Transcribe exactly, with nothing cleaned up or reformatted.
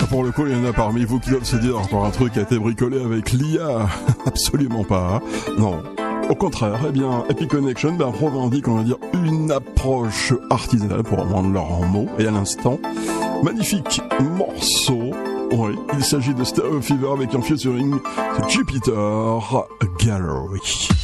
pour le coup, il y en a parmi vous qui doivent se dire encore un truc a été bricolé avec l'I A. Absolument pas. Non. Au contraire, eh bien, Epic Connection ben, revendique, on va dire, une approche artisanale pour rendre leurs mots. Et à l'instant, magnifique morceau. Oui, il s'agit de Stereo Fever avec un featuring Jupiter Gallery.